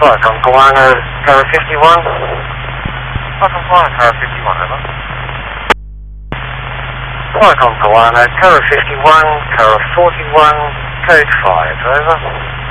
Welcome, Guano, Tower 51. Welcome, Guano, Tower 51, over. Welcome, Guano, Tower 51, Tower 41, code 5, over.